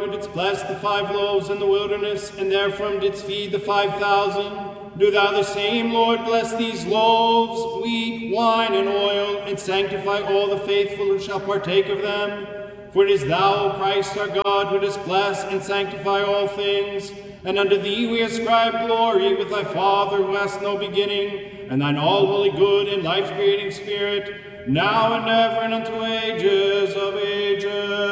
who didst bless the 5 loaves in the wilderness, and therefrom didst feed the 5,000, do thou the same, Lord, bless these loaves, wheat, wine, and oil, and sanctify all the faithful who shall partake of them. For it is thou, O Christ our God, who dost bless and sanctify all things, and unto thee we ascribe glory with thy Father who hast no beginning, and thine all-holy good and life-creating Spirit, now and ever and unto ages of ages.